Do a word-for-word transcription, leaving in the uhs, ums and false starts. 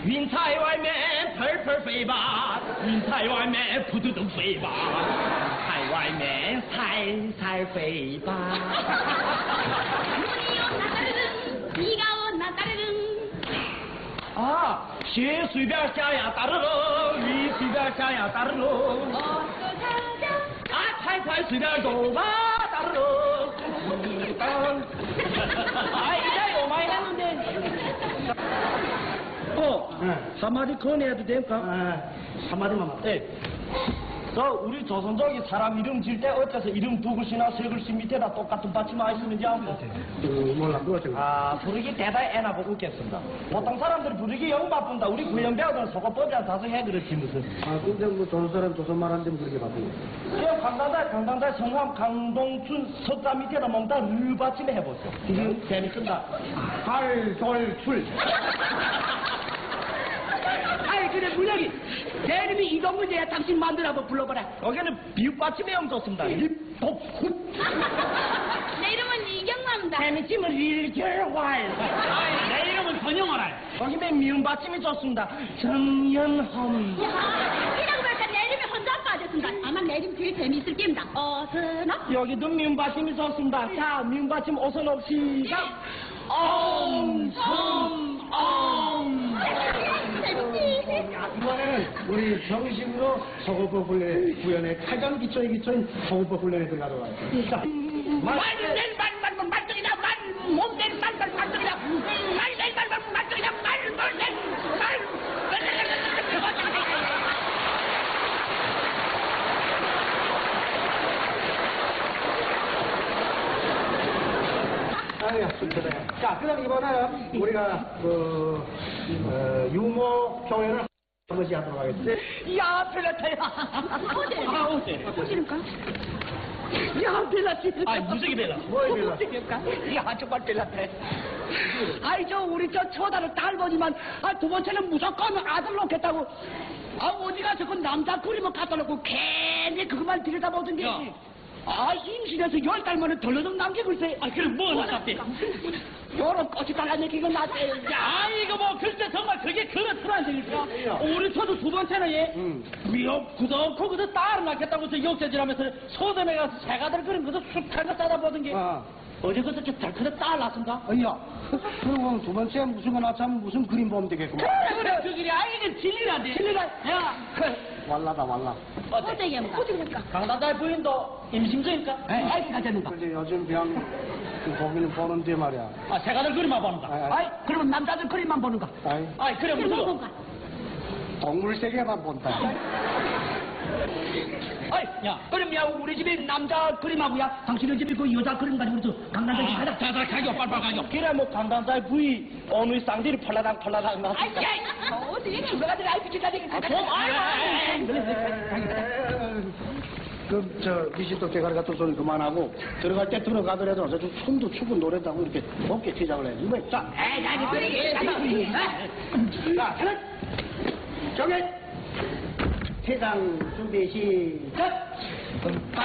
云彩外面喷喷飞吧，云彩外面扑嘟嘟飞吧，海外面彩彩飞吧。 你ga我那따르릉。 啊，雪随便下呀哒噜噜，雨随便下呀哒噜噜。啊，快快随便走吧哒噜噜。哎，이제 많이 했는데. 어, 네. 한마디 건의해도 될까? 아, 한마디만 만 네. 저 우리 조선족이 사람 이름 지을 때 어째서 이름 두 글씨나 세 글씨 밑에다 똑같은 받침 많이 쓰는지 아세요? 그, 몰라, 그거 좀. 아, 부르기 대단히 애나 보고 웃겠습니다. 보통 사람들이 부르기 영 바쁜다. 우리 구형 배우들은 속어법이랑 다소해 그렇지 무슨. 아, 근데 뭐 조선 사람 조선 말 안 되면 그렇게 바쁘고. 지금 강당달, 강당달 성함 강동춘 석자 밑에다 몽다 르 받침에 해보세요. 지금 재밌습니다. 발돌출. 아이 그래 문혁이 내 이름이 이동문제야. 당신 마음대로 한번 불러봐라. 거기는 비읍 받침에 영 좋습니다. 입독훈. 내 이름은 이경남이다. 재밌지면 일결활. 내 이름은 전영어라. 거기면 미음 받침이 좋습니다. 정연험. 이라고 보니까 내 이름이 혼자 빠졌습니다. 아마 내 이름 제일 재미있을 게임이다. 어서나? 여기도 미음 받침이 좋습니다. 자, 미음 받침 어서너 시작. 엉, 성, 엉. 재밌지? 야, 이번에는 우리 정식으로 서구법 훈련, 구현의 가장 기초의 기초인 서구법 훈련에 들어가도록 하겠습니다. 자, 말될 말말 말들이다 말 몸될 말말 말들이다 말될 말말 말들이다 말 몸될 말. 아니야, 좋다. 자, 그럼 이번에는 우리가 그 어, 유머 조연을 한 번씩 하도록 하겠습니다. 야 벨라타야. 어제. 아, 어째. 보시는가? 야 벨라티. 아, 무색이 벨라. 뭐야, 벨라? 야 정말 벨라타. 아이 저 우리 저 처다를 딸보지만 아 두 번째는 무조건 아들 놓겠다고. 아 어디 가서 그 남자 그림을 갖다 놓고 괜히 그것만 들여다보던 게. 야. 아 임신해서 열 달 만에 덜러덩 남기고 있어요. 아, 그럼 뭐 나갔대? 요런 꽃이 달라내기가 나대. 야, 이거 뭐 글쎄 정말 그게 그렇더란 얘기죠. 우리 저도 두 번째는 얘 음. 미역 구덕고 그저 딸을 낳겠다고 저 역세질하면서 소점에 가서 새가들 그런 거서 숱한 거 싸다보던 게 아. 어제 그저 저 달큰에 딸 낳습니다. 아니야. 그럼 두 번째 무슨 거 낳자면 무슨 그림 보면 되겠구만. 그래 그래 그 길이 아 이게 진리란데. 진리라. 야, 그 왈라다, 왈라. 어때? 어제 얘기합니다. 어제 얘기합니까? 강다달 부인도 임신중입니까? 아이 가자는가. 그지 요즘 그냥 그 보기는 보는데 말이야. 아 새가들 그림만 본다. 아이, 아이, 아이 그러면 남자들 그림만 보는가. 아이, 아이 그래 그럼 무슨? 뭔가? 동물 세계만 본다. 아이 야. 그럼 야 우리 집에 남자 그림하고야 당신의 집에 그 여자 그림 가지고 저 강남에 아, 가자. 자자 가격 빨빨 가격. 그래 뭐 강다달 부인 어느 쌍들이 펄라당 펄라당 나. 아이 야 어제 얘기. 주가들 아이 비치까지 아, 좀, 아이, 아이, 그, 저, 미신도 대가리 같은 소리 그만하고, 들어갈 때 들어가더라도, 저 춤도 추고 노래도 하고, 이렇게 높게 시작을 해야지. 이거, 자, 에이 나이 그리 자, 차렷! 정해! 세상 준비 시작!